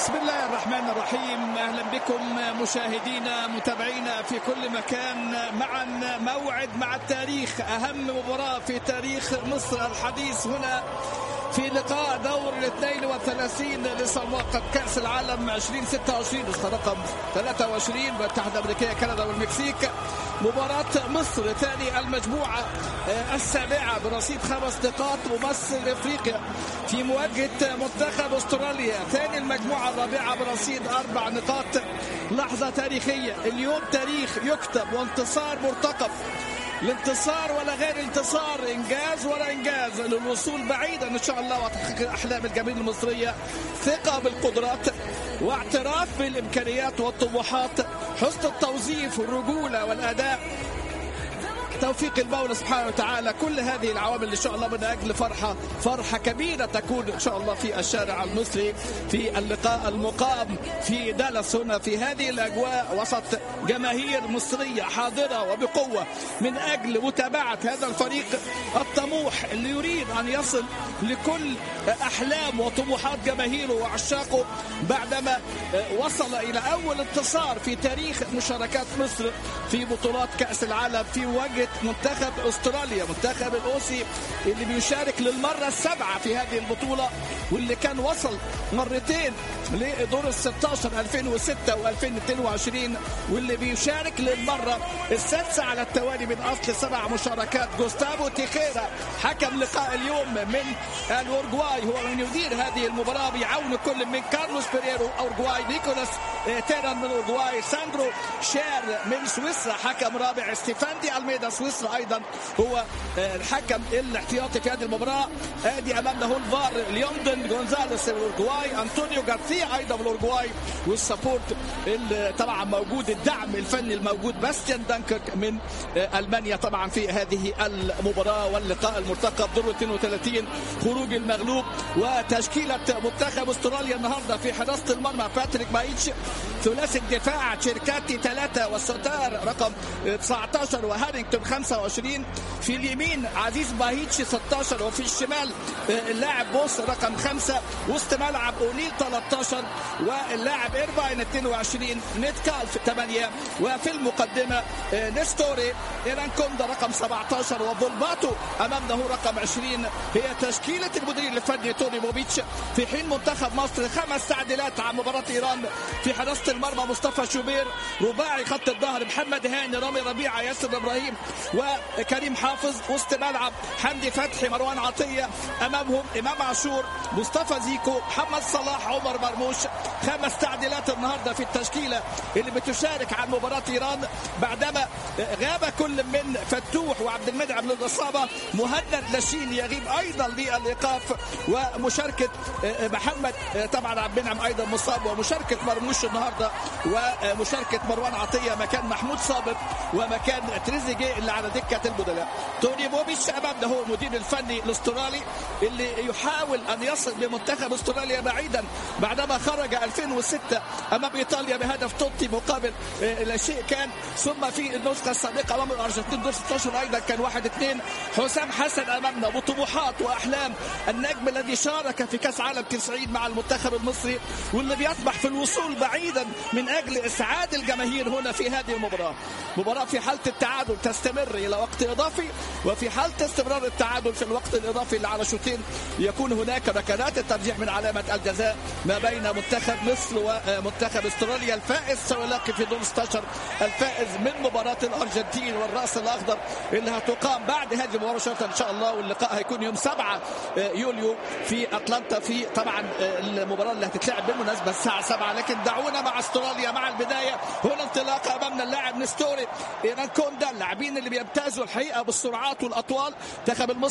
بسم الله الرحمن الرحيم. أهلا بكم مشاهدينا متابعينا في كل مكان. معا موعد مع التاريخ، أهم مباراة في تاريخ مصر الحديث هنا في لقاء دور 32 لسابقة كأس العالم 2026 رقم 23 بالاتحاد الأمريكية كندا والمكسيك. مباراة مصر ثاني المجموعة السابعة برصيد 5 نقاط ممثل افريقيا في مواجهة منتخب استراليا ثاني المجموعة الرابعة برصيد 4 نقاط. لحظة تاريخية، اليوم تاريخ يكتب وانتصار مرتقب. الانتصار ولا غير انتصار، انجاز ولا انجاز للوصول بعيدا ان شاء الله وتحقيق احلام الجماهير المصريه. ثقه بالقدرات واعتراف بالامكانيات والطموحات، حسن التوظيف والرجوله والاداء، توفيق المولى سبحانه وتعالى. كل هذه العوامل ان شاء الله من اجل فرحه كبيره تكون ان شاء الله في الشارع المصري في اللقاء المقام في دالاس هنا في هذه الاجواء وسط جماهير مصريه حاضره وبقوه من اجل متابعه هذا الفريق الطموح اللي يريد ان يصل لكل احلام وطموحات جماهيره وعشاقه بعدما وصل الى اول انتصار في تاريخ مشاركات مصر في بطولات كاس العالم في وجه منتخب استراليا، منتخب الاوسي اللي بيشارك للمره السابعه في هذه البطوله واللي كان وصل مرتين لدور ال16 2006 و2022 واللي بيشارك للمره السادسه على التوالي من اصل 7 مشاركات. جوستافو تيخيرا حكم لقاء اليوم من الاورجواي هو من يدير هذه المباراه بيعاون كل من كارلوس بيريرو اورجواي، نيكولاس تيران من اورجواي، ساندرو شير من سويسرا حكم رابع، ستيفاندي الميدا سويسرا ايضا هو الحكم الاحتياطي في هذه المباراه. ادي امامنا هو الفار ليوندن جونزاليس من الاورجواي، انطونيو غارسيا ايضا من الاورجواي، والسبورت طبعا موجود الدعم الفني الموجود باستيان دانكرك من المانيا طبعا في هذه المباراه واللقاء المرتقب دور 32 خروج المغلوب. وتشكيله منتخب استراليا النهارده في حراسه المرمى باتريك بايتش، ثلاثي الدفاع شيركاتي 3 والستار رقم 19 وهارينغتون 25، في اليمين عزيز باهيتشي 16 وفي الشمال اللاعب بوس رقم 5، وسط ملعب اونيل 13 واللاعب ايرفاين 22، نيت كالف 8 وفي المقدمه نستوري إيرانكوندا رقم 17 وفولباتو امامنا هو رقم 20. هي تشكيله المدير الفني توني بوبيتش، في حين منتخب مصر 5 تعديلات عن مباراه ايران. في حراسه المرمى مصطفى شوبير، رباعي خط الظهر محمد هاني رامي ربيعه ياسر ابراهيم وكريم حافظ، وسط ملعب حمدي فتحي مروان عطيه، امامهم امام عاشور مصطفى زيكو محمد صلاح عمر مرموش. 5 تعديلات النهارده في التشكيله اللي بتشارك عن مباراه ايران بعدما غاب كل من فتوح وعبد المنعم للاصابه. مهند لاشين يغيب ايضا للايقاف، ومشاركه محمد طبعا عبد المنعم ايضا مصاب، ومشاركه مرموش النهارده ومشاركه مروان عطيه مكان محمود صابر ومكان تريزيجيه اللي على دكه البدلاء. توني بوبيتش امامنا هو المدير الفني الاسترالي اللي يحاول ان يصل بمنتخب استراليا بعيدا بعدما خرج 2006 امام ايطاليا بهدف توتي مقابل لا شيء كان. ثم في النسخه السابقه امام الارجنتين دور 16 ايضا كان 1-2. حسام حسن امامنا بطموحات واحلام النجم الذي شارك في كاس عالم 90 مع المنتخب المصري واللي بيطمح في الوصول بعيدا من اجل اسعاد الجماهير هنا في هذه المباراه. مباراه في حاله التعادل تستمر الى وقت اضافي، وفي حاله استمرار التعادل في الوقت الاضافي اللي على شوطين يكون هناك ركلات الترجيح من علامه الجزاء ما بين منتخب مصر ومنتخب استراليا. الفائز سيلاقي في دور 16 الفائز من مباراه الارجنتين والراس الاخضر اللي هتقام بعد هذه المباراه ان شاء الله، واللقاء هيكون يوم 7 يوليو في اتلانتا في طبعا المباراه اللي هتتلعب بالمناسبه الساعه 7. لكن دعونا مع استراليا مع البدايه. هنا انطلاقه امامنا اللاعب نستوري إيرانكوندا، اللاعبين اللي بيمتازوا الحقيقه بالسرعات والاطوال. منتخب